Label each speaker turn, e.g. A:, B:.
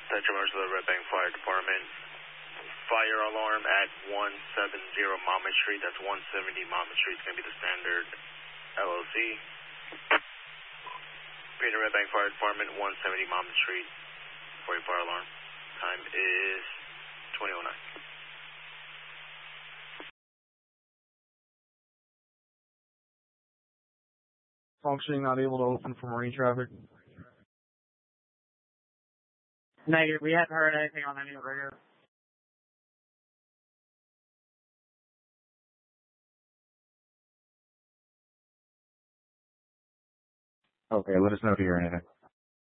A: Central Marshall, Red Bank Fire Department. Fire alarm at 170 Monmouth Street. That's 170 Monmouth Street. It's going to be the standard LLC. Green Red Bank Fire Department, 170 Monmouth Street. For your fire alarm. Time is 20:09.
B: Functioning, not able to open for marine traffic.
C: Negative. We haven't heard anything on any of the radio.
B: Okay, let us know if you hear anything.